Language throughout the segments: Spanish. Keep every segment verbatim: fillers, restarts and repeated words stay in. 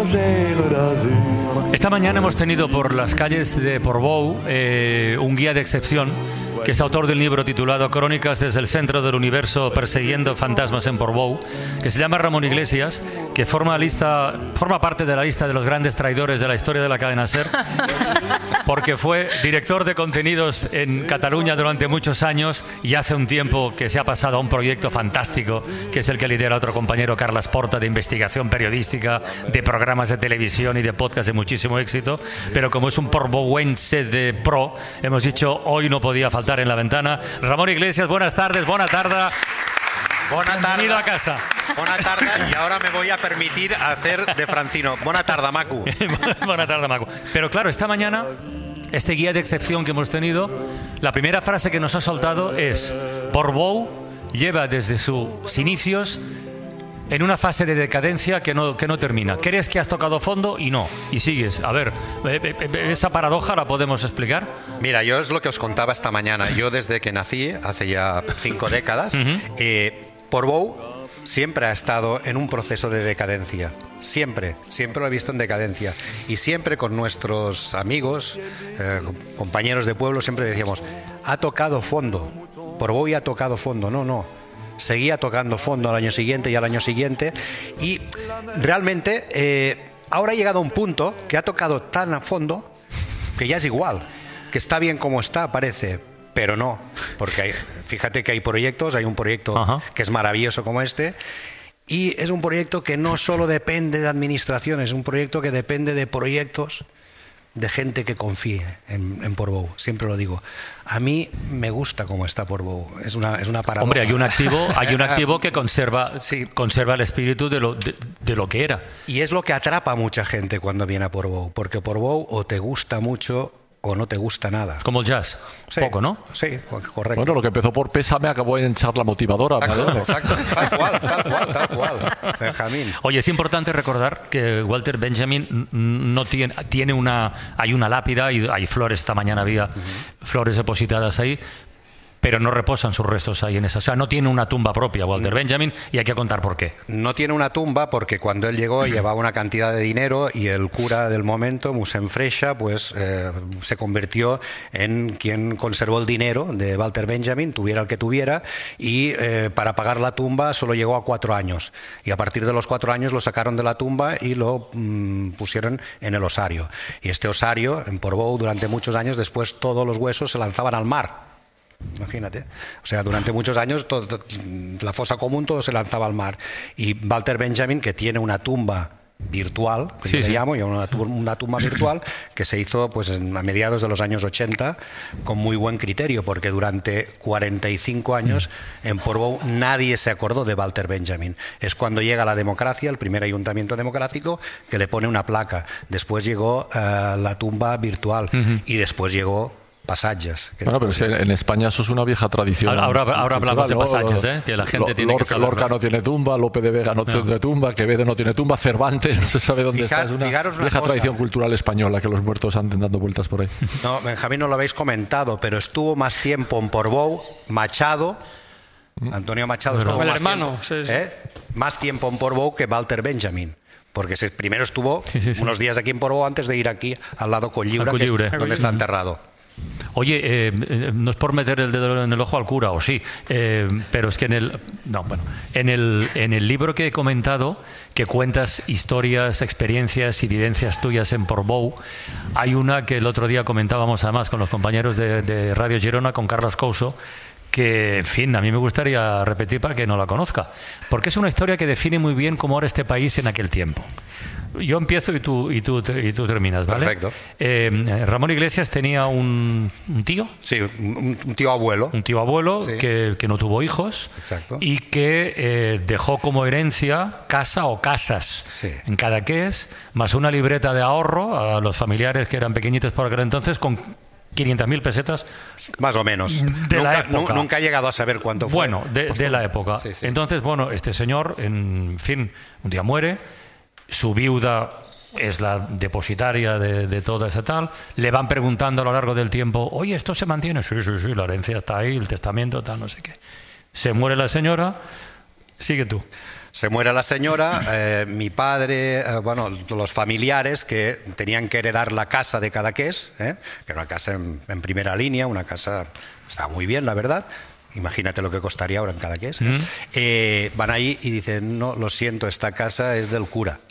Esta mañana hemos tenido por las calles de Portbou eh, un guía de excepción que es autor del libro titulado Crónicas desde el centro del universo persiguiendo fantasmas en Portbou, que se llama Ramón Iglesias, que forma, lista, forma parte de la lista de los grandes traidores de la historia de la cadena SER, porque fue director de contenidos en Cataluña durante muchos años y hace un tiempo que se ha pasado a un proyecto fantástico, que es el que lidera otro compañero, Carles Porta, de investigación periodística, de programas de televisión y de podcast de muchísimo éxito. Pero como es un portbouense de pro, hemos dicho hoy no podía faltar en la ventana. Ramón Iglesias, buenas tardes, buena tarde. Buena tarde. Bienvenido a casa. Buena tarde, y ahora me voy a permitir hacer de Francino. Buena tarde, Macu. Buena tarde, Macu. Pero claro, esta mañana, este guía de excepción que hemos tenido, la primera frase que nos ha soltado es: Portbou lleva desde sus inicios en una fase de decadencia que no, que no termina. ¿Crees que has tocado fondo? Y no. Y sigues. A ver, ¿esa paradoja la podemos explicar? Mira, yo es lo que os contaba esta mañana. Yo desde que nací, hace ya cinco décadas, uh-huh. eh, Portbou siempre ha estado en un proceso de decadencia. Siempre, siempre lo he visto en decadencia. Y siempre con nuestros amigos, eh, compañeros de pueblo, siempre decíamos, ha tocado fondo. Portbou ya ha tocado fondo. No, no. Seguía tocando fondo al año siguiente y al año siguiente, y realmente eh, ahora ha llegado a un punto que ha tocado tan a fondo que ya es igual, que está bien como está, parece, pero no, porque hay, fíjate que hay proyectos, hay un proyecto Ajá. que es maravilloso como este, y es un proyecto que no solo depende de administraciones, es un proyecto que depende de proyectos de gente que confíe en, en Portbou, siempre lo digo. A mí me gusta cómo está Portbou, es una, es una paradoja. Hombre, hay un activo, hay un activo que conserva, sí. conserva el espíritu de lo, de, de lo que era. Y es lo que atrapa a mucha gente cuando viene a Portbou, porque Portbou o te gusta mucho o no te gusta nada. Como el jazz, sí, poco, ¿no? Sí, correcto. Bueno, lo que empezó por Pésame acabó en Charla Motivadora. Exacto, exacto, tal cual, tal cual, tal cual, Benjamín. Oye, es importante recordar que Walter Benjamin no tiene, tiene una, hay una lápida y hay flores, esta mañana había uh-huh. flores depositadas ahí, pero no reposan sus restos ahí en esa. O sea, no tiene una tumba propia Walter Benjamin, y hay que contar por qué. No tiene una tumba porque cuando él llegó llevaba una cantidad de dinero y el cura del momento, Mossèn Freixa, pues eh, se convirtió en quien conservó el dinero de Walter Benjamin, tuviera el que tuviera, y eh, para pagar la tumba solo llegó a cuatro años. Y a partir de los cuatro años lo sacaron de la tumba y lo mmm, pusieron en el osario. Y este osario, en Portbou, durante muchos años, después todos los huesos se lanzaban al mar. Imagínate, o sea, durante muchos años todo, todo, la fosa común todo se lanzaba al mar, y Walter Benjamin, que tiene una tumba virtual, que sí, yo sí. le llamo, una, una tumba virtual que se hizo pues en, a mediados de los años ochenta con muy buen criterio, porque durante cuarenta y cinco años en Portbou nadie se acordó de Walter Benjamin. Es cuando llega la democracia, el primer ayuntamiento democrático, que le pone una placa. Después llegó uh, la tumba virtual uh-huh. y después llegó Passatges. Bueno, pero es que en España eso es una vieja tradición. Ahora, ahora, ahora hablamos de Passatges, ¿eh? Que la gente L- tiene Lorca, que saber. Lorca no tiene tumba, Lope de Vega no, no. tiene tumba, Quevedo no tiene tumba, Cervantes no se sabe dónde Fijar, está. Es una una vieja cosa. tradición cultural española que los muertos anden dando vueltas por ahí. No, Benjamín, no lo habéis comentado, pero estuvo más tiempo en Portbou Machado, Antonio Machado, estuvo el más, hermano, tiempo, sí, sí. ¿eh? más tiempo en Portbou que Walter Benjamin. Porque se, primero estuvo sí, sí, sí. unos días aquí en Portbou antes de ir aquí al lado Cotlliure, que es donde está enterrado. Oye, eh, no es por meter el dedo en el ojo al cura, o sí, eh, pero es que en el, no, bueno, en el, en el libro que he comentado, que cuentas historias, experiencias y vivencias tuyas en Portbou, hay una que el otro día comentábamos además con los compañeros de, de Radio Girona, con Carles Couso, que, en fin, a mí me gustaría repetir para que no la conozca, porque es una historia que define muy bien cómo era este país en aquel tiempo. Yo empiezo y tú, y tú, y tú terminas, ¿vale? Perfecto. Eh, Ramón Iglesias tenía un, un tío. Sí, un, un tío abuelo. Un tío abuelo sí. que, que no tuvo hijos. Exacto. Y que eh, dejó como herencia casa o casas sí. en Cadaqués, más una libreta de ahorro a los familiares que eran pequeñitos por aquel entonces, con quinientas mil pesetas. Más o menos. De nunca, la época. Nunca ha llegado a saber cuánto fue. Bueno, de, de la época. Sí, sí. Entonces, bueno, este señor, en fin, un día muere. Su viuda es la depositaria de, de toda esa tal. Le van preguntando a lo largo del tiempo, oye, ¿esto se mantiene? Sí, sí, sí, la herencia está ahí, el testamento, tal, no sé qué. Se muere la señora. Sigue tú. Se muere la señora, eh, mi padre, eh, bueno, los familiares que tenían que heredar la casa de Cadaqués, ¿eh? que era una casa en, en primera línea, una casa, estaba muy bien, la verdad. Imagínate lo que costaría ahora en Cadaqués. ¿eh? Mm. Eh, van ahí y dicen, no, lo siento, esta casa es del cura.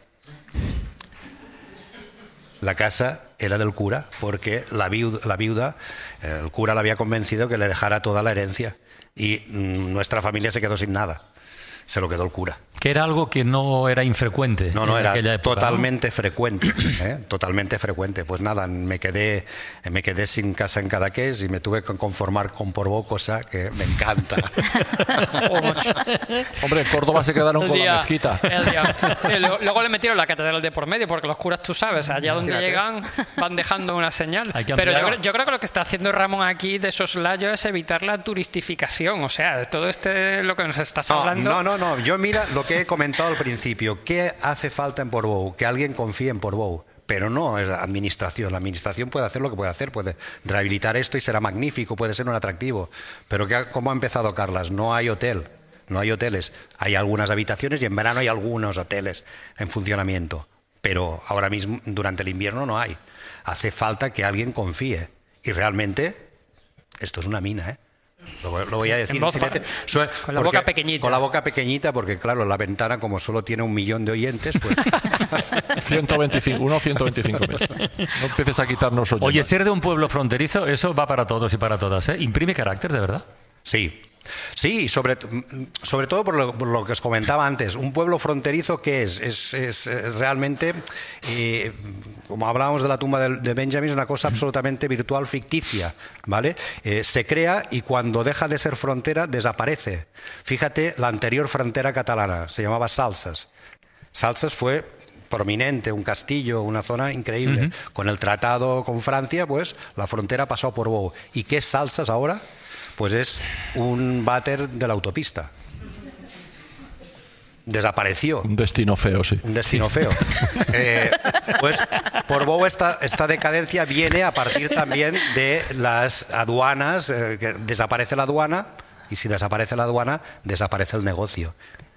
La casa era del cura porque la viuda, la viuda el cura la había convencido que le dejara toda la herencia y mmm, nuestra familia se quedó sin nada. Se lo quedó el cura. Que era algo que no era infrecuente. No, no, en era aquella época, totalmente ¿no? frecuente. ¿eh? Totalmente frecuente. Pues nada, me quedé, me quedé sin casa en Cadaqués y me tuve que conformar con Portbou, cosa que me encanta. Hombre, en Córdoba se quedaron con la mezquita. Sí, luego le metieron la catedral de por medio, porque los curas, tú sabes, allá donde Fíjate. llegan van dejando una señal. Pero yo creo, yo creo que lo que está haciendo Ramón aquí de soslayo es evitar la turistificación. O sea, todo este lo que nos estás no, hablando... No, no, no. Yo mira lo que he comentado al principio. ¿Qué hace falta en Portbou? Que alguien confíe en Portbou. Pero no es la administración. La administración puede hacer lo que puede hacer, puede rehabilitar esto y será magnífico, puede ser un atractivo. Pero que, ¿cómo ha empezado Carlas? No hay hotel, no hay hoteles. Hay algunas habitaciones y en verano hay algunos hoteles en funcionamiento. Pero ahora mismo, durante el invierno, no hay. Hace falta que alguien confíe. Y realmente, esto es una mina, ¿eh? Lo, lo voy a decir voz, con porque, la boca pequeñita. Con la boca pequeñita, porque claro, la ventana, como solo tiene un millón de oyentes, pues... ciento veinticinco, uno ciento veinticinco mil. No empieces a quitarnos oyentes. Oye, ser de un pueblo fronterizo, eso va para todos y para todas, ¿eh? ¿Imprime carácter, de verdad? Sí. Sí, sobre, sobre todo por lo, por lo que os comentaba antes, un pueblo fronterizo, ¿qué es? Es, es, es realmente, eh, como hablábamos de la tumba de, de Benjamin, es una cosa absolutamente virtual, ficticia, ¿vale? Eh, se crea y cuando deja de ser frontera desaparece. Fíjate, la anterior frontera catalana se llamaba Salses. Salses fue prominente, un castillo, una zona increíble. Uh-huh. Con el tratado con Francia, pues la frontera pasó a Portbou. ¿Y qué es Salses ahora? Pues es un váter de la autopista. Desapareció. Un destino feo, sí. Un destino feo. Eh, pues Portbou, esta, esta decadencia viene a partir también de las aduanas, eh, que desaparece la aduana, y si desaparece la aduana, desaparece el negocio.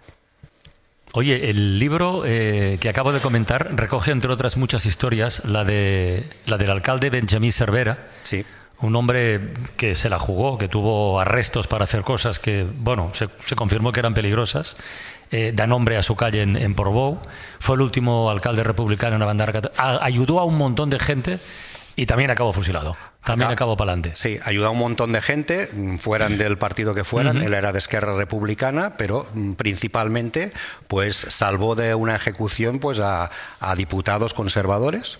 Oye, el libro eh, que acabo de comentar recoge, entre otras muchas historias, la, de, la del alcalde Benjamí Cervera. Sí. Un hombre que se la jugó, que tuvo arrestos para hacer cosas que, bueno, se, se confirmó que eran peligrosas. Eh, da nombre a su calle en, en Portbou. Fue el último alcalde republicano en la bandera catalana. Ayudó a un montón de gente y también acabó fusilado. También Acá, acabó para adelante. Sí, ayudó a un montón de gente, fueran del partido que fueran. Uh-huh. Él era de Esquerra Republicana, pero principalmente pues salvó de una ejecución pues a, a diputados conservadores.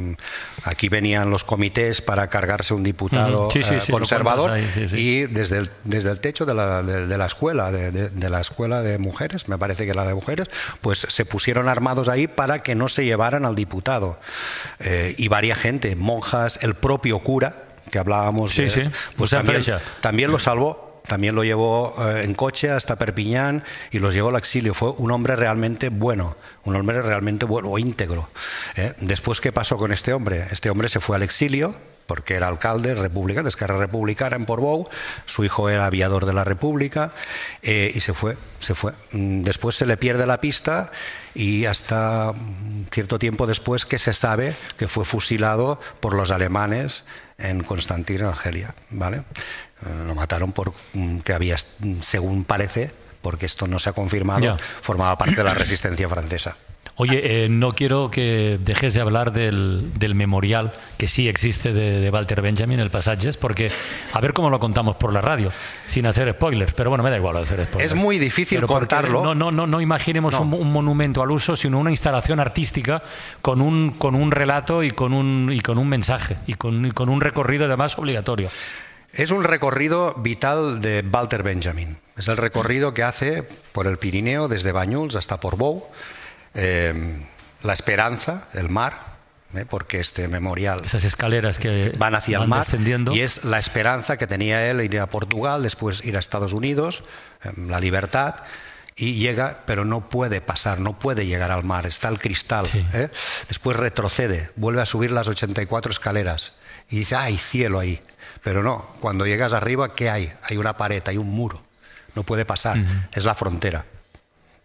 Aquí venían los comités para cargarse un diputado uh-huh. sí, sí, eh, sí, conservador ahí, sí, sí. y desde el, desde el techo de la, de, de la escuela, de, de, de la escuela de mujeres, me parece que era de mujeres, pues se pusieron armados ahí para que no se llevaran al diputado. Eh, y varia gente, monjas, el propio cura, que hablábamos, sí, de, sí. pues también, también lo salvó, también lo llevó eh, en coche hasta Perpiñán y los llevó al exilio. Fue un hombre realmente bueno, un hombre realmente bueno o íntegro. ¿eh? Después, ¿qué pasó con este hombre? Este hombre se fue al exilio porque era alcalde republicano, de Esquerra Republicana en Portbou, su hijo era aviador de la República eh, y se fue, se fue. Después se le pierde la pista y hasta cierto tiempo después que se sabe que fue fusilado por los alemanes en Constantina, Argelia, ¿vale? Lo mataron porque había, según parece, porque esto no se ha confirmado, yeah. formaba parte de la resistencia francesa. Oye, eh, no quiero que dejes de hablar del, del memorial que sí existe de, de Walter Benjamin, el Passages, porque a ver cómo lo contamos por la radio, sin hacer spoilers, pero bueno, me da igual hacer spoilers. Es muy difícil pero contarlo. No, no, no, no imaginemos no. Un, un monumento al uso, sino una instalación artística con un, con un relato y con un, y con un mensaje y con, y con un recorrido además obligatorio. Es un recorrido vital de Walter Benjamin. Es el recorrido que hace por el Pirineo desde Banyuls hasta Portbou. Eh, la esperanza, el mar, eh, porque este memorial... Esas escaleras que van hacia van el mar descendiendo. Y es la esperanza que tenía él ir a Portugal, después ir a Estados Unidos, eh, la libertad, y llega, pero no puede pasar, no puede llegar al mar, está el cristal. Sí. ¿eh? Después retrocede, vuelve a subir las ochenta y cuatro escaleras y dice, ¡ay, cielo ahí! Pero no, cuando llegas arriba, ¿qué hay? Hay una pared, hay un muro, no puede pasar, uh-huh. es la frontera.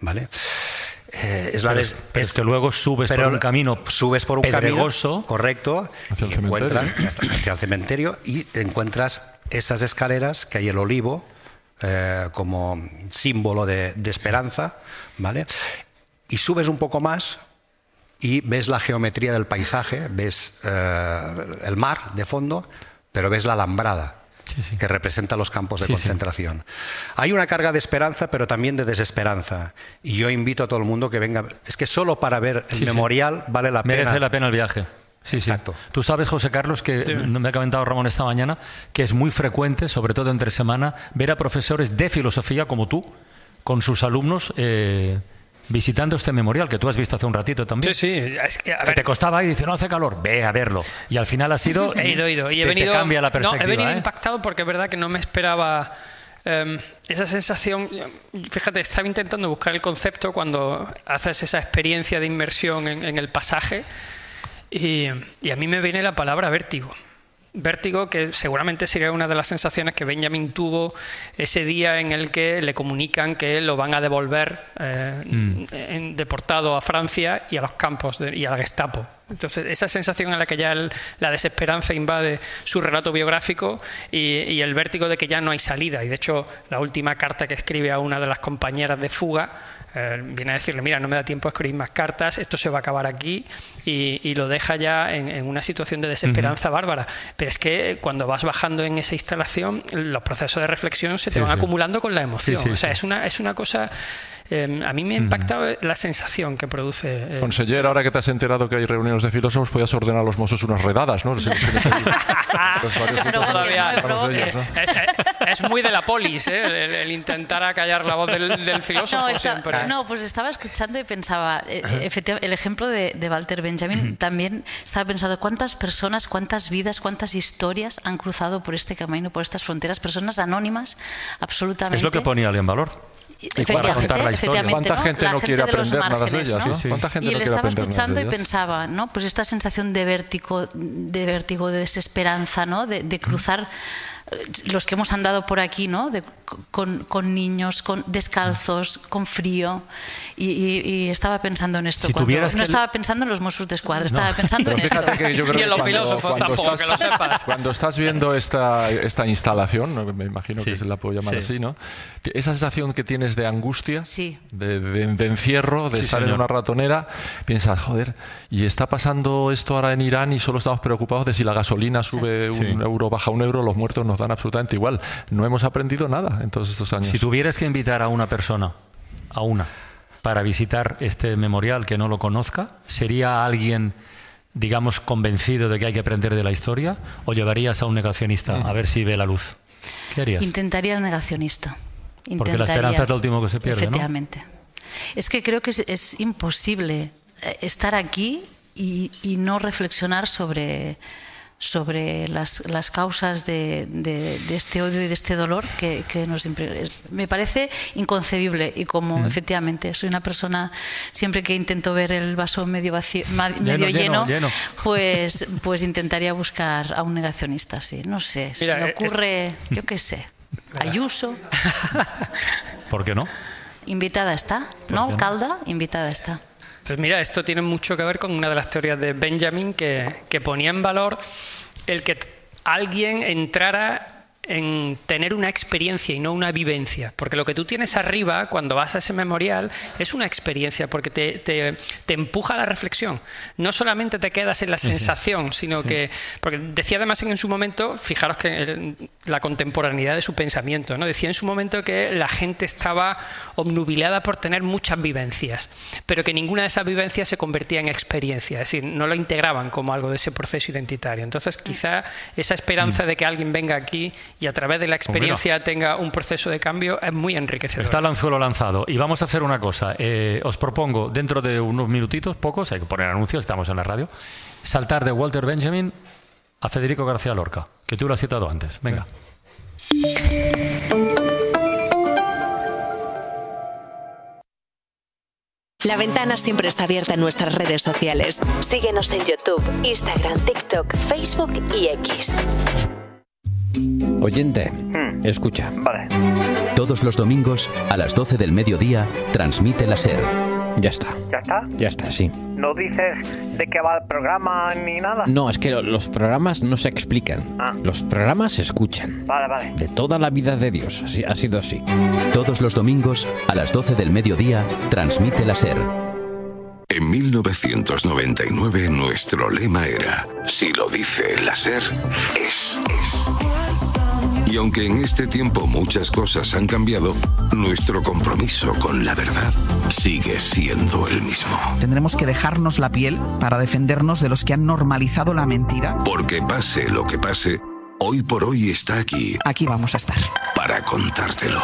¿vale? Eh, es la des, pero es que luego subes por un camino subes por un pedregoso, camino correcto hacia el y cementerio. encuentras hasta, hacia el cementerio y encuentras esas escaleras que hay el olivo eh, como símbolo de, de esperanza, ¿vale? Y subes un poco más y ves la geometría del paisaje, ves eh, el mar de fondo, pero ves la alambrada. Sí, sí. Que representa los campos de sí, concentración. Sí. Hay una carga de esperanza, pero también de desesperanza. Y yo invito a todo el mundo que venga. Es que solo para ver el sí, memorial sí. vale la Merece pena. Merece la pena el viaje. Sí, Exacto. Sí. Tú sabes, José Carlos, que sí. me ha comentado Ramón esta mañana, que es muy frecuente, sobre todo entre semana, ver a profesores de filosofía como tú, con sus alumnos... Eh, visitando este memorial que tú has visto hace un ratito también. Sí, sí. Es que, a ver, que te costaba ir y dice, no hace calor, ve a verlo. Y al final ha sido... He ido, he ido. Y he te, venido, te cambia la perspectiva. No, he venido ¿eh? impactado porque es verdad que no me esperaba um, esa sensación. Fíjate, estaba intentando buscar el concepto cuando haces esa experiencia de inmersión en, en el pasaje y, y a mí me viene la palabra vértigo. Vértigo, que seguramente sería una de las sensaciones que Benjamin tuvo ese día en el que le comunican que lo van a devolver eh, mm. en, deportado a Francia y a los campos de, y a la Gestapo. Entonces, esa sensación en la que ya el, la desesperanza invade su relato biográfico y, y el vértigo de que ya no hay salida. Y de hecho, la última carta que escribe a una de las compañeras de fuga eh, viene a decirle, mira, no me da tiempo a escribir más cartas, esto se va a acabar aquí, y, y lo deja ya en, en una situación de desesperanza uh-huh. bárbara. Pero es que cuando vas bajando en esa instalación, los procesos de reflexión se te sí, van sí. acumulando con la emoción. Sí, sí, o sea, sí. es una, es una cosa... Eh, a mí me ha impactado mm. la sensación que produce. Eh. Conseller, ahora que te has enterado que hay reuniones de filósofos, podías ordenar a los mozos unas redadas, ¿no? Pero todavía, no ellos, ¿no? es, es, es muy de la polis, ¿eh? el, el intentar acallar la voz del, del filósofo no, está, siempre. No, pues estaba escuchando y pensaba, eh, efectivamente, el ejemplo de, de Walter Benjamin, también estaba pensando cuántas personas, cuántas vidas, cuántas historias han cruzado por este camino, por estas fronteras, personas anónimas, absolutamente. Es lo que ponía en valor. ¿Y cuánta, contar la historia? ¿Cuánta ¿no? gente la no gente quiere de aprender márgenes, nada de ellas? ¿no? ¿no? Sí. ¿Cuánta gente y no le quiere estaba aprender escuchando nada de y ellas? pensaba, ¿no? Pues esta sensación de vértigo, de vértigo, de desesperanza, ¿no? De, de cruzar los que hemos andado por aquí, ¿no? De, con, con niños, con descalzos, con frío, y, y, y estaba pensando en esto. Si cuando, no que... estaba pensando en los Mossos de Escuadra, no. estaba pensando en esto. Que yo creo y en los cuando, filósofos cuando tampoco, estás, que lo sepas. Cuando estás viendo esta, esta instalación, me imagino sí. que se la puedo llamar sí. así, ¿no? Esa sensación que tienes de angustia, sí. de, de, de encierro, de sí, estar señor. en una ratonera, piensas, joder, y está pasando esto ahora en Irán y solo estamos preocupados de si la gasolina sube sí. un euro, baja un euro, los muertos nos dan absolutamente igual. No hemos aprendido nada en todos estos años. Si tuvieras que invitar a una persona, a una, para visitar este memorial que no lo conozca, ¿sería alguien, digamos, convencido de que hay que aprender de la historia, o llevarías a un negacionista mm. a ver si ve la luz? ¿Qué harías? Intentaría al negacionista. Intentaría, porque la esperanza es lo último que se pierde, efectivamente. ¿no? Es que creo que es, es imposible estar aquí y, y no reflexionar sobre... sobre las, las causas de, de, de este odio y de este dolor que, que nos me parece inconcebible. Y como mm. efectivamente soy una persona, siempre que intento ver el vaso medio vacío, medio lleno, lleno, lleno, pues pues intentaría buscar a un negacionista. Sí, no sé, se me ocurre, es... yo qué sé, Ayuso. ¿Por qué no? Invitada está, ¿no? Calda, invitada está. Pues mira, esto tiene mucho que ver con una de las teorías de Benjamin que, que ponía en valor el que alguien entrara en tener una experiencia y no una vivencia, porque lo que tú tienes arriba cuando vas a ese memorial es una experiencia, porque te, te, te empuja a la reflexión, no solamente te quedas en la sensación, sino sí. que, porque decía además en su momento, fijaros que el, la contemporaneidad de su pensamiento, ¿no? Decía en su momento que la gente estaba obnubilada por tener muchas vivencias, pero que ninguna de esas vivencias se convertía en experiencia, es decir, no lo integraban como algo de ese proceso identitario. Entonces quizá esa esperanza de que alguien venga aquí y a través de la experiencia pues tenga un proceso de cambio es muy enriquecedor. Está el anzuelo lanzado y vamos a hacer una cosa. Eh, os propongo dentro de unos minutitos, pocos, hay que poner anuncios, estamos en la radio, saltar de Walter Benjamin a Federico García Lorca, que tú lo has citado antes. Venga. La ventana siempre está abierta en nuestras redes sociales. Síguenos en YouTube, Instagram, TikTok, Facebook y X. Oyente, hmm. escucha. Vale. Todos los domingos, a las doce del mediodía, transmite la SER. Ya está. ¿Ya está? Ya está, sí. ¿No dices de qué va el programa ni nada? No, es que los programas no se explican. Ah. Los programas se escuchan. Vale, vale. De toda la vida de Dios, así, ha sido así. Todos los domingos, a las doce del mediodía, transmite la SER. En mil novecientos noventa y nueve nuestro lema era: si lo dice la SER, es. Y aunque en este tiempo muchas cosas han cambiado, nuestro compromiso con la verdad sigue siendo el mismo. Tendremos que dejarnos la piel para defendernos de los que han normalizado la mentira. Porque pase lo que pase, Hoy por Hoy está aquí. Aquí vamos a estar. Para contártelo.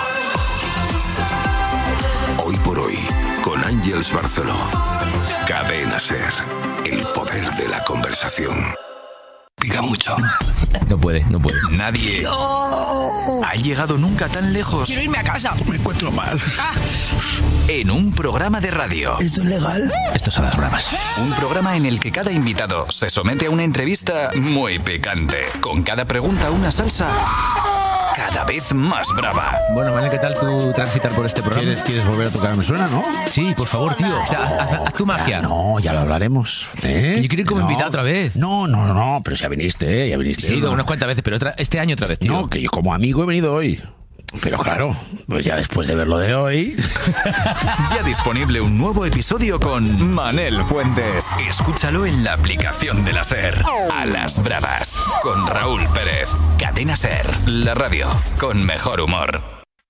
Hoy por Hoy, con Ángeles Barceló. Cadena SER. El poder de la conversación. Pica mucho. No puede, no puede. Nadie no. ha llegado nunca tan lejos. Quiero irme a casa. Me encuentro mal. Ah. En un programa de radio. ¿Esto es legal? Esto son las bravas. Un programa en el que cada invitado se somete a una entrevista muy picante. Con cada pregunta una salsa cada vez más brava. Bueno, Manel, ¿qué tal tú transitar por este programa? ¿Quieres, ¿Quieres volver a tocar Me Suena, no? Sí, por favor, tío. O sea, haz, haz, haz tu magia. Ah, no, ya lo hablaremos. ¿Eh? Yo quiero ir como no. invitado otra vez. No, no, no, pero ya viniste, ¿eh? Ya viniste. Sí, ¿no? unas cuantas veces, pero otra, este año otra vez, tío. No, que yo como amigo he venido hoy. Pero claro, pues ya después de ver lo de hoy... Ya disponible un nuevo episodio con Manel Fuentes. Escúchalo en la aplicación de la SER. A las bravas, con Raúl Pérez. Cadena SER, la radio con mejor humor.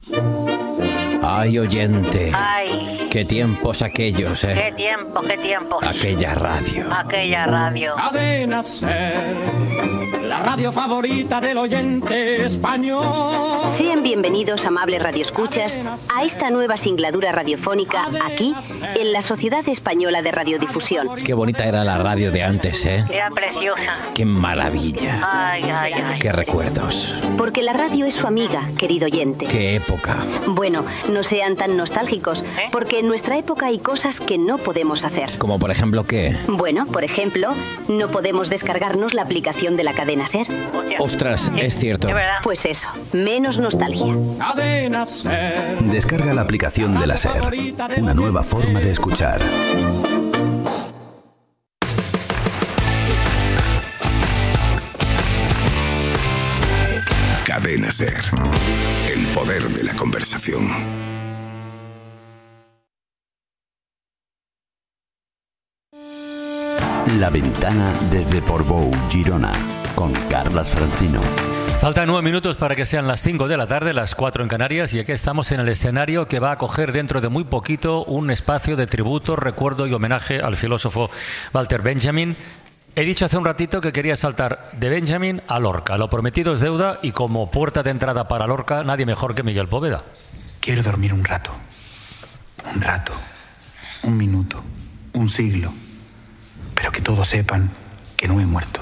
Ay, oyente. Ay. Qué tiempos aquellos, ¿eh? Qué tiempo, qué tiempo. Aquella radio. Aquella radio. Cadena SER, la radio favorita del oyente español. Sean bienvenidos, amables radioescuchas, a esta nueva singladura radiofónica aquí, en la Sociedad Española de Radiodifusión. Qué bonita era la radio de antes, ¿eh? Era preciosa. Qué maravilla. Ay, ay, ay. Qué recuerdos. Porque la radio es su amiga, querido oyente. Qué época. Bueno, no sean tan nostálgicos, ¿Eh? porque en nuestra época hay cosas que no podemos hacer. ¿Como por ejemplo qué? Bueno, por ejemplo, no podemos descargarnos la aplicación de la cadena SER. Ostras, sí, es cierto. Es pues eso, menos nostalgia. Cadena SER. Descarga la aplicación de la SER. Una nueva forma de escuchar. Cadena SER. El poder de la conversación. La Ventana desde Portbou, Girona, con Carlas Francino. Faltan nueve minutos para que sean las cinco de la tarde, las cuatro en Canarias, y aquí estamos en el escenario que va a acoger dentro de muy poquito un espacio de tributo, recuerdo y homenaje al filósofo Walter Benjamin. He dicho hace un ratito que quería saltar de Benjamin a Lorca. Lo prometido es deuda y como puerta de entrada para Lorca, nadie mejor que Miguel Poveda. Quiero dormir un rato. Un rato. Un minuto. Un siglo. Pero que todos sepan que no he muerto.